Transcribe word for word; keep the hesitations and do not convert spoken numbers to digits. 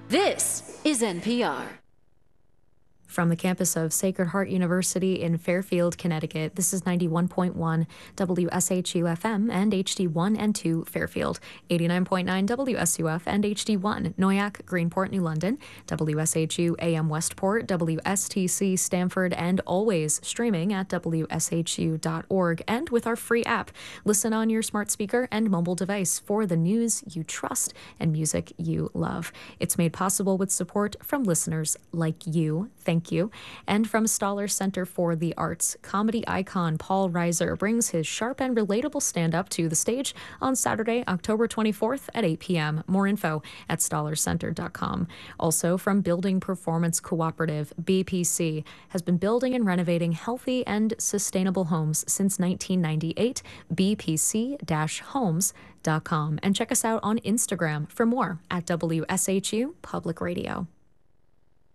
This is N P R. From the campus of Sacred Heart University in Fairfield, Connecticut, this is ninety-one point one W S H U F M and H D one and two Fairfield, eighty-nine point nine W S U F and H D one Noyac, Greenport, New London, W S H U A M Westport, W S T C Stamford, and always streaming at W S H U dot org and with our free app. Listen on your smart speaker and mobile device for the news you trust and music you love. It's made possible with support from listeners like you. Thank you. And from Stoller Center for the Arts, comedy icon Paul Reiser brings his sharp and relatable stand-up to the stage on Saturday, October twenty-fourth at eight p.m. More info at stoller center dot com. Also from Building Performance Cooperative, B P C has been building and renovating healthy and sustainable homes since nineteen ninety-eight. b p c dash homes dot com. And check us out on Instagram for more at W S H U Public Radio.